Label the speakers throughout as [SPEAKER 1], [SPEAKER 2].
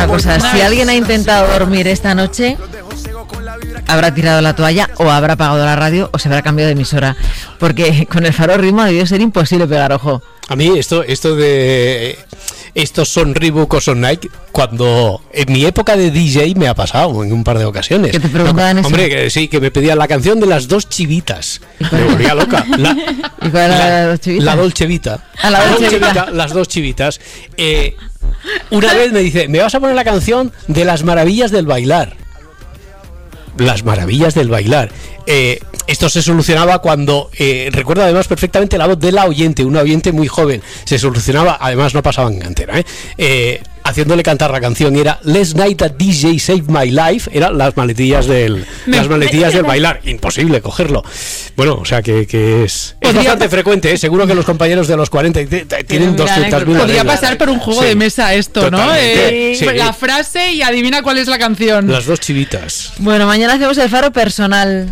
[SPEAKER 1] una cosa, si alguien ha intentado dormir esta noche, habrá tirado la toalla o habrá apagado la radio o se habrá cambiado de emisora, porque con el Faro Ritmo ha debido ser imposible pegar ojo.
[SPEAKER 2] A mí estos son Reebok o son Nike, cuando en mi época de DJ me ha pasado en un par de ocasiones.
[SPEAKER 1] ¿Que te preguntaban eso?
[SPEAKER 2] Hombre, que sí, que me pedían la canción de las dos chivitas. Me volvía loca.
[SPEAKER 1] ¿Y cuál era la dos chivitas?
[SPEAKER 2] La Dolce Vita.
[SPEAKER 1] La Dolce Vita.
[SPEAKER 2] Las dos chivitas. Una vez me dice, me vas a poner la canción de Las Maravillas del Bailar. Las Maravillas del Bailar. Esto se solucionaba cuando, recuerdo además perfectamente la voz de la oyente, una oyente muy joven. Se solucionaba, además no pasaba en cantera, haciéndole cantar la canción, y era Last Night a DJ Saved My Life. Eran las maletillas del bailar. Imposible cogerlo. Bueno, o sea que es bastante frecuente, seguro que los compañeros de los 40 tienen 200.000.
[SPEAKER 3] Podría pasar por un juego de mesa esto,
[SPEAKER 2] totalmente,
[SPEAKER 3] ¿no? La frase y adivina cuál es la canción.
[SPEAKER 2] Las dos chivitas.
[SPEAKER 1] Bueno, mañana hacemos el Faro personal.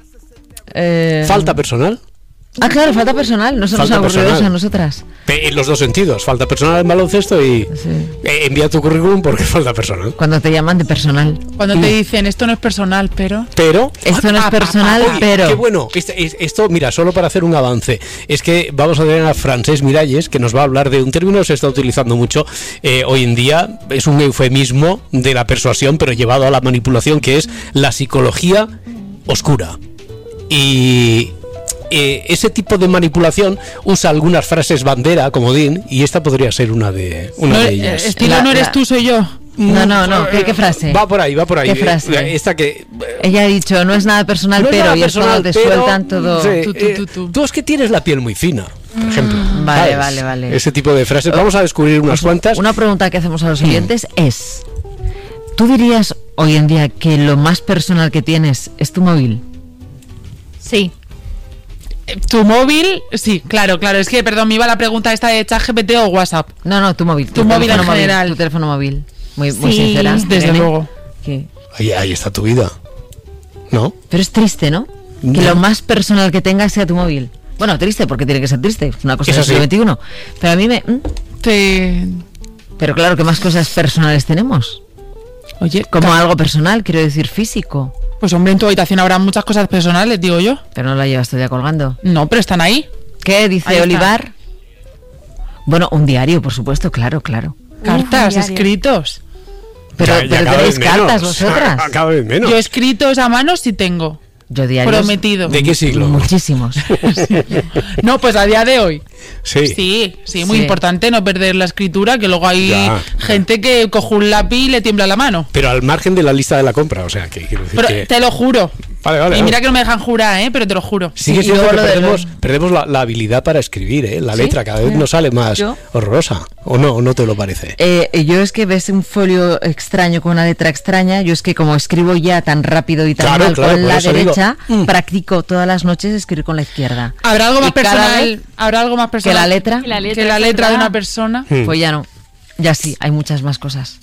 [SPEAKER 2] ¿Falta personal?
[SPEAKER 1] Ah, claro, falta personal. No se nos ha ocurrido eso a nosotras.
[SPEAKER 2] En los dos sentidos. Falta personal en baloncesto y envía tu currículum porque falta personal.
[SPEAKER 1] Cuando te llaman de personal.
[SPEAKER 3] Cuando te dicen, esto no es personal, pero...
[SPEAKER 1] Esto no es personal,
[SPEAKER 2] oye,
[SPEAKER 1] pero...
[SPEAKER 2] Qué bueno. Esto, mira, solo para hacer un avance. Es que vamos a tener a Francesc Miralles, que nos va a hablar de un término que se está utilizando mucho hoy en día. Es un eufemismo de la persuasión, pero llevado a la manipulación, que es la psicología oscura. Y... ese tipo de manipulación usa algunas frases bandera, comodín, y esta podría ser una de ellas.
[SPEAKER 3] Estilo no eres tú, soy yo.
[SPEAKER 1] No. ¿Qué frase?
[SPEAKER 2] Va por ahí.
[SPEAKER 1] ¿Qué frase?
[SPEAKER 2] Esta que...
[SPEAKER 1] Ella ha dicho, no es nada personal,
[SPEAKER 2] no
[SPEAKER 1] pero,
[SPEAKER 2] y es
[SPEAKER 1] cuando te sueltan todo...
[SPEAKER 2] Tú es que tienes la piel muy fina, por ejemplo.
[SPEAKER 1] Vale.
[SPEAKER 2] Ese tipo de frases. Vamos a descubrir unas cuantas.
[SPEAKER 1] Una pregunta que hacemos a los oyentes es, ¿tú dirías hoy en día que lo más personal que tienes es tu móvil?
[SPEAKER 3] Sí. ¿Tu móvil? Sí, claro. Es que, perdón, me iba la pregunta esta de ChatGPT o WhatsApp.
[SPEAKER 1] No, tu móvil.
[SPEAKER 3] Tu móvil en general.
[SPEAKER 1] Tu teléfono móvil. Muy sincera.
[SPEAKER 3] Desde luego.
[SPEAKER 1] ¿Qué?
[SPEAKER 2] Ahí está tu vida, ¿no?
[SPEAKER 1] Pero es triste, ¿no? Que lo más personal que tengas sea tu móvil. Bueno, triste, porque tiene que ser triste. Es una cosa del siglo XXI. Pero a mí me... Pero claro, ¿qué más cosas personales tenemos?
[SPEAKER 3] Oye,
[SPEAKER 1] como algo personal, quiero decir físico.
[SPEAKER 3] Pues hombre, en tu habitación habrá muchas cosas personales, digo yo.
[SPEAKER 1] Pero no la llevas todavía colgando.
[SPEAKER 3] No, pero están ahí.
[SPEAKER 1] ¿Qué dice
[SPEAKER 3] ahí
[SPEAKER 1] Olivar?
[SPEAKER 3] Está.
[SPEAKER 1] Bueno, un diario, por supuesto, claro.
[SPEAKER 3] Cartas, escritos.
[SPEAKER 1] Pero tenéis cartas vosotras.
[SPEAKER 2] Cada vez menos.
[SPEAKER 3] Yo escritos a mano sí tengo.
[SPEAKER 1] Yo diarios.
[SPEAKER 3] Prometido.
[SPEAKER 2] ¿De qué siglo?
[SPEAKER 1] Muchísimos.
[SPEAKER 3] No, pues a día de hoy.
[SPEAKER 2] Sí,
[SPEAKER 3] muy importante no perder la escritura, que luego hay gente que coge un lápiz y le tiembla la mano.
[SPEAKER 2] Pero al margen de la lista de la compra, o sea, que quiero decir que...
[SPEAKER 3] Te lo juro.
[SPEAKER 2] Vale.
[SPEAKER 3] Y mira que no me dejan jurar, pero te lo juro.
[SPEAKER 2] Sí que es cierto que perdemos la habilidad para escribir, la letra cada vez nos sale más horrorosa. ¿O no te lo parece?
[SPEAKER 1] Yo es que ves un folio extraño con una letra extraña, yo es que como escribo ya tan rápido y tan mal con la derecha, practico todas las noches escribir con la izquierda.
[SPEAKER 3] ¿Habrá algo más personal? ¿Habrá algo más personal?
[SPEAKER 1] ¿Que la letra?
[SPEAKER 3] Que la letra de una persona.
[SPEAKER 1] Pues ya no. Ya sí, hay muchas más cosas.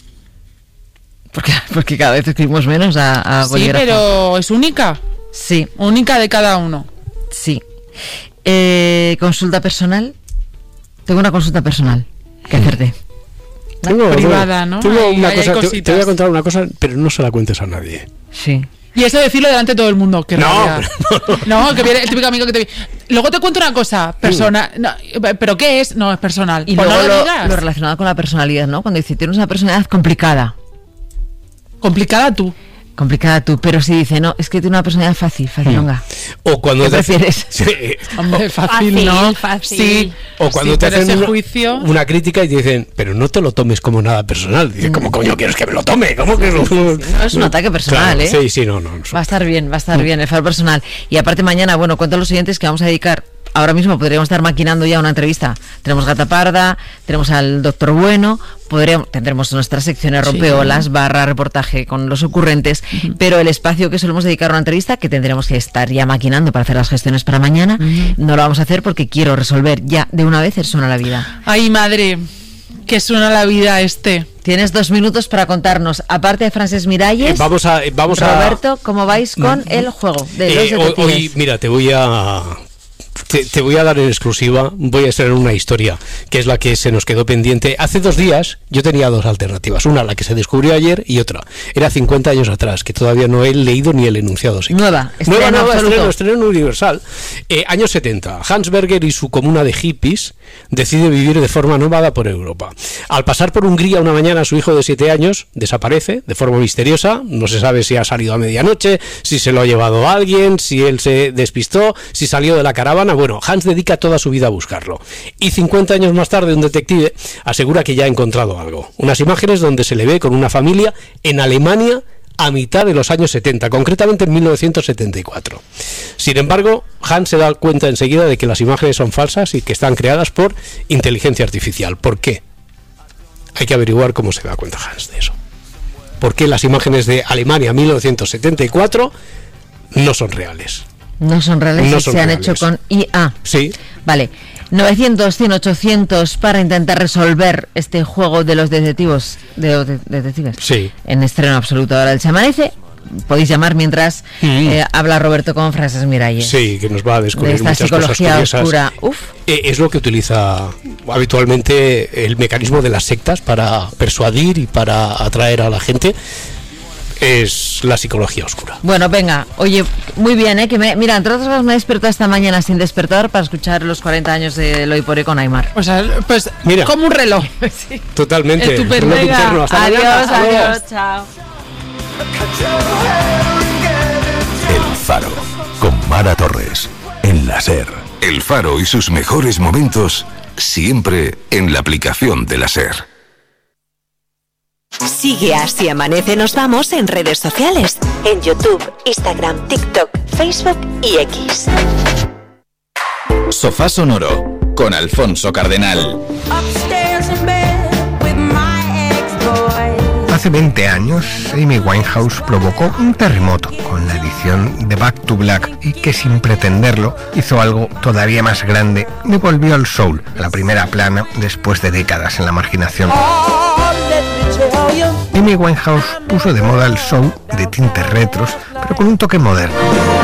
[SPEAKER 1] Porque cada vez escribimos menos a bolígrafo.
[SPEAKER 3] Sí, pero ¿es única?
[SPEAKER 1] Sí.
[SPEAKER 3] Única de cada uno.
[SPEAKER 1] Sí. ¿Consulta personal? Tengo una consulta personal que hacerte.
[SPEAKER 3] Privada, ¿no?
[SPEAKER 2] Tengo una cosa, te voy a contar una cosa, pero no se la cuentes a nadie.
[SPEAKER 1] Sí.
[SPEAKER 3] Y eso decirlo delante de todo el mundo. Que no, que viene el típico amigo que te viene. Luego te cuento una cosa, ¿pero qué es? No, es personal.
[SPEAKER 1] Y
[SPEAKER 3] pues
[SPEAKER 1] luego
[SPEAKER 3] no
[SPEAKER 1] lo relacionado con la personalidad, ¿no? Cuando dice, tienes una personalidad complicada.
[SPEAKER 3] Complicada tú,
[SPEAKER 1] pero si dice, no, es que tiene una personalidad facilonga.
[SPEAKER 2] O cuando
[SPEAKER 1] ¿qué prefieres?
[SPEAKER 3] Hombre, fácil, ¿no? Fácil. Sí.
[SPEAKER 2] O cuando te hacen
[SPEAKER 3] una
[SPEAKER 2] crítica y te dicen, pero no te lo tomes como nada personal. Dices, ¿cómo coño quieres que me lo tome? ¿Cómo que
[SPEAKER 1] no es un ataque personal,
[SPEAKER 2] claro, Sí, no.
[SPEAKER 1] Va a estar bien, el faro personal. Y aparte mañana, cuento a los oyentes que vamos a dedicar. Ahora mismo podríamos estar maquinando ya una entrevista. Tenemos Gata Parda, tenemos al Doctor Bueno, tendremos nuestras secciones rompeolas, barra reportaje con los ocurrentes, pero el espacio que solemos dedicar a una entrevista, que tendremos que estar ya maquinando para hacer las gestiones para mañana, no lo vamos a hacer porque quiero resolver ya de una vez el Suena la Vida.
[SPEAKER 3] Ay, madre, que suena la vida
[SPEAKER 1] Tienes 2 minutos para contarnos, aparte de Francesc Miralles,
[SPEAKER 2] vamos a
[SPEAKER 1] Roberto, ¿cómo vais con el juego?
[SPEAKER 2] Hoy, mira, te voy a Te voy a dar en exclusiva, voy a hacer una historia, que es la que se nos quedó pendiente. Hace 2 días yo tenía 2 alternativas, una la que se descubrió ayer y otra. Era 50 años atrás, que todavía no he leído ni el enunciado.
[SPEAKER 1] Nueva,
[SPEAKER 2] estreno universal. Años 70, Hans Berger y su comuna de hippies decide vivir de forma nómada por Europa. Al pasar por Hungría una mañana, su hijo de 7 años desaparece de forma misteriosa. No se sabe si ha salido a medianoche, si se lo ha llevado alguien, si él se despistó, si salió de la caravana. Bueno, Hans dedica toda su vida a buscarlo. Y 50 años más tarde, un detective asegura que ya ha encontrado algo. Unas imágenes donde se le ve con una familia en Alemania a mitad de los años 70, concretamente en 1974. Sin embargo, Hans se da cuenta enseguida de que las imágenes son falsas y que están creadas por inteligencia artificial. ¿Por qué? Hay que averiguar cómo se da cuenta Hans de eso. ¿Por qué las imágenes de Alemania 1974 no son reales?
[SPEAKER 1] No son reales,
[SPEAKER 2] No
[SPEAKER 1] y
[SPEAKER 2] son
[SPEAKER 1] se han
[SPEAKER 2] reales.
[SPEAKER 1] hecho con IA.
[SPEAKER 2] Sí.
[SPEAKER 1] Vale. 900, 100, 800 para intentar resolver este juego de los detectives.
[SPEAKER 2] Sí.
[SPEAKER 1] En estreno absoluto ahora el Se Amanece. Podéis llamar mientras habla Roberto con Frases Miralles.
[SPEAKER 2] Sí, que nos va a descubrir
[SPEAKER 1] de esta
[SPEAKER 2] muchas cosas
[SPEAKER 1] psicología
[SPEAKER 2] curiosas.
[SPEAKER 1] oscura. Uf.
[SPEAKER 2] Es lo que utiliza habitualmente el mecanismo de las sectas para persuadir y para atraer a la gente. Es la psicología oscura.
[SPEAKER 1] Bueno, venga, oye, muy bien, mira, entre otras cosas me he despertado esta mañana sin despertador para escuchar los 40 años de Eloy Poré con Aymar.
[SPEAKER 3] O sea, pues
[SPEAKER 2] Mira.
[SPEAKER 3] como un reloj.
[SPEAKER 1] Sí.
[SPEAKER 2] Totalmente.
[SPEAKER 3] Estupendo.
[SPEAKER 2] Reloj interno. Hasta mañana.
[SPEAKER 1] Adiós, chao.
[SPEAKER 4] El Faro, con Mara Torres, en la SER. El Faro y sus mejores momentos, siempre en la aplicación de la SER.
[SPEAKER 5] Sigue a Si Amanece Nos Vamos en redes sociales, en YouTube, Instagram, TikTok, Facebook y X.
[SPEAKER 6] Sofá Sonoro con Alfonso Cardenal.
[SPEAKER 7] Hace 20 años, Amy Winehouse provocó un terremoto con la edición de Back to Black y que sin pretenderlo hizo algo todavía más grande y volvió al soul, a la primera plana después de décadas en la marginación. Amy Winehouse puso de moda el soul de tintes retros, pero con un toque moderno.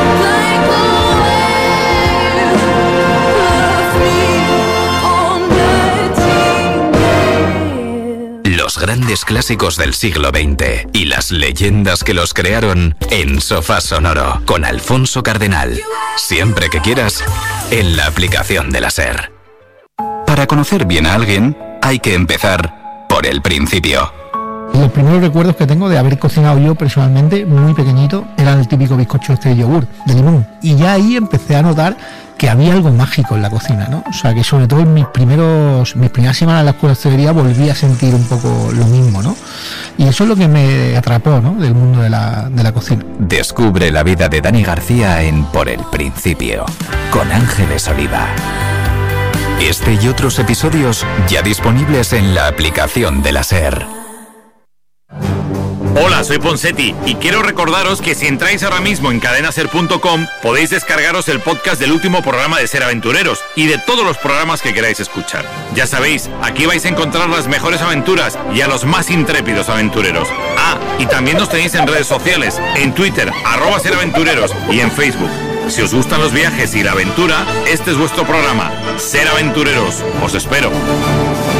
[SPEAKER 6] Los grandes clásicos del siglo XX y las leyendas que los crearon en Sofá Sonoro con Alfonso Cardenal. Siempre que quieras, en la aplicación de la SER. Para conocer bien a alguien, hay que empezar por el principio.
[SPEAKER 8] Los primeros recuerdos que tengo de haber cocinado yo personalmente, muy pequeñito, eran el típico bizcocho de yogur, de limón. Y ya ahí empecé a notar que había algo mágico en la cocina, ¿no? O sea, que sobre todo en mis primeras semanas en la escuela de hostelería volví a sentir un poco lo mismo, ¿no? Y eso es lo que me atrapó, ¿no? Del mundo de la cocina.
[SPEAKER 6] Descubre la vida de Dani García en Por el Principio, con Ángeles Oliva. Este y otros episodios ya disponibles en la aplicación de la SER.
[SPEAKER 9] Hola, soy Ponsetti y quiero recordaros que si entráis ahora mismo en cadenaser.com podéis descargaros el podcast del último programa de Ser Aventureros y de todos los programas que queráis escuchar. Ya sabéis, aquí vais a encontrar las mejores aventuras y a los más intrépidos aventureros. Ah, y también nos tenéis en redes sociales, en Twitter, @SerAventureros y en Facebook. Si os gustan los viajes y la aventura, este es vuestro programa, Ser Aventureros. Os espero.